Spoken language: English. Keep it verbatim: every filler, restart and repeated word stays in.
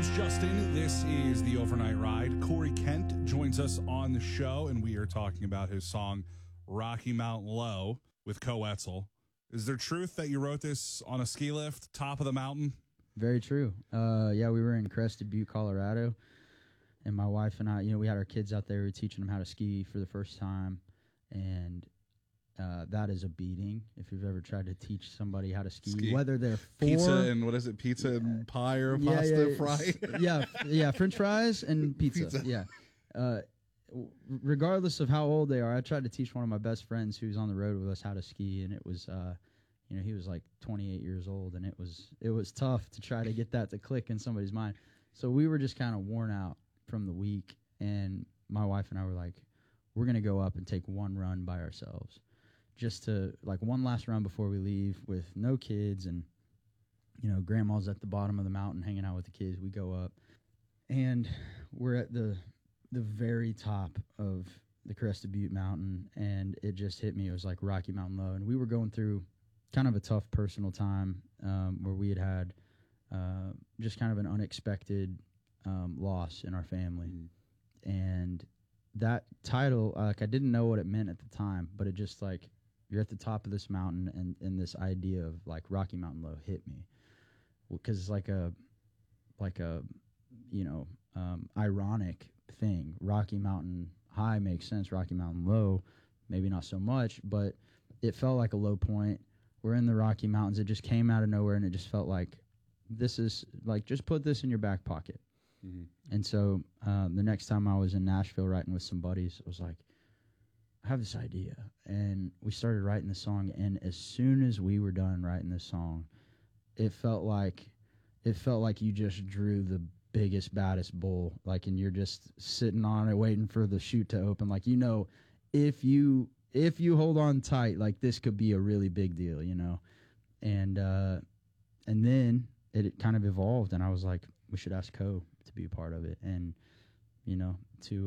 name's Justin. This is the Overnight Ride. Corey Kent joins us on the show, and we are talking about his song Rocky Mountain Low with Co Etzel. Is there truth that you wrote this on a ski lift, top of the mountain? Very true. Uh, yeah, we were in Crested Butte, Colorado, and my wife and I, you know, we had our kids out there. We were teaching them how to ski for the first time, and uh, that is a beating if you've ever tried to teach somebody how to ski, Ski. whether they're four. Pizza and what is it? Pizza and pie or yeah, pasta yeah, fry? yeah, yeah, French fries and pizza. Pizza. Yeah. Uh, w- regardless of how old they are, I tried to teach one of my best friends who's on the road with us how to ski, and it was, uh, you know, he was like twenty-eight years old, and it was it was tough to try to get that to click in somebody's mind. So we were just kind of worn out from the week, and my wife and I were like, we're going to go up and take one run by ourselves, just to, like, one last run before we leave with no kids, and, you know, grandma's at the bottom of the mountain hanging out with the kids. We go up, and we're at the the very top of the Crested Butte Mountain, and it just hit me. It was like Rocky Mountain Low, and we were going through kind of a tough personal time um, where we had had uh, just kind of an unexpected um, loss in our family. Mm. And that title, uh, like, I didn't know what it meant at the time, but it just, like, you're at the top of this mountain, and, and this idea of, like, Rocky Mountain Low hit me. Because it's like a, like a, you know, um, ironic thing. Rocky Mountain High makes sense. Rocky Mountain Low, maybe not so much, but it felt like a low point. We're in the Rocky Mountains. It just came out of nowhere, and it just felt like this is, like, just put this in your back pocket. Mm-hmm. And so um, the next time I was in Nashville writing with some buddies, I was like, I have this idea. And we started writing the song, and as soon as we were done writing this song, it felt like it felt like you just drew the biggest, baddest bull, like, and you're just sitting on it waiting for the chute to open. Like, you know, if you if you hold on tight, like, this could be a really big deal, you know. And uh, and then it, it kind of evolved, and I was like, we should ask Co to be a part of it, and, you know, to